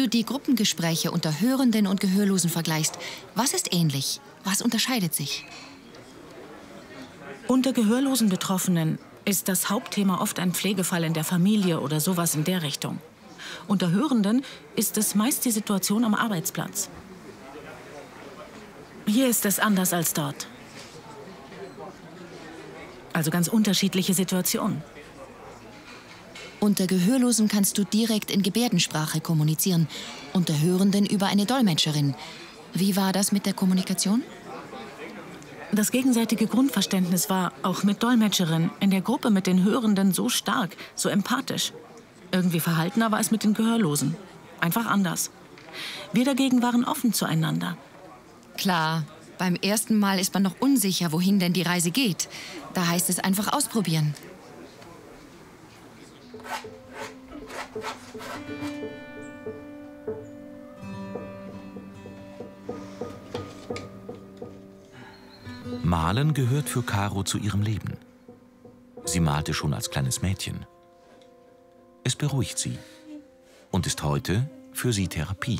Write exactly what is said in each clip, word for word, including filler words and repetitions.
Wenn du die Gruppengespräche unter Hörenden und Gehörlosen vergleichst, was ist ähnlich? Was unterscheidet sich? Unter gehörlosen Betroffenen ist das Hauptthema oft ein Pflegefall in der Familie oder sowas in der Richtung. Unter Hörenden ist es meist die Situation am Arbeitsplatz. Hier ist es anders als dort. Also ganz unterschiedliche Situationen. Unter Gehörlosen kannst du direkt in Gebärdensprache kommunizieren, unter Hörenden über eine Dolmetscherin. Wie war das mit der Kommunikation? Das gegenseitige Grundverständnis war, auch mit Dolmetscherin, in der Gruppe mit den Hörenden so stark, so empathisch. Irgendwie verhaltener war es mit den Gehörlosen. Einfach anders. Wir dagegen waren offen zueinander. Klar, beim ersten Mal ist man noch unsicher, wohin denn die Reise geht. Da heißt es einfach ausprobieren. Malen gehört für Caro zu ihrem Leben. Sie malte schon als kleines Mädchen. Es beruhigt sie und ist heute für sie Therapie.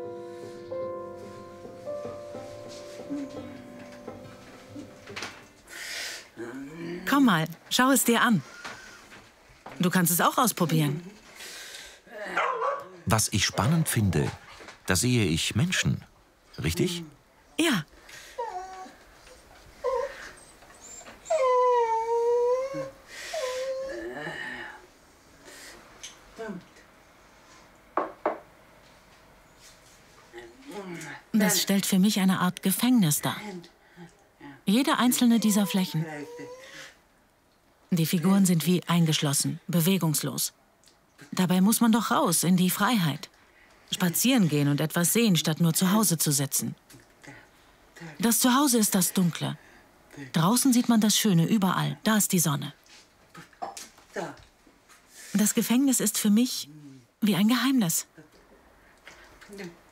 Komm mal, schau es dir an. Du kannst es auch ausprobieren. Was ich spannend finde, da sehe ich Menschen, richtig? Ja. Das stellt für mich eine Art Gefängnis dar. Jede einzelne dieser Flächen. Die Figuren sind wie eingeschlossen, bewegungslos. Dabei muss man doch raus in die Freiheit. Spazieren gehen und etwas sehen, statt nur zu Hause zu sitzen. Das Zuhause ist das Dunkle. Draußen sieht man das Schöne überall. Da ist die Sonne. Das Gefängnis ist für mich wie ein Geheimnis.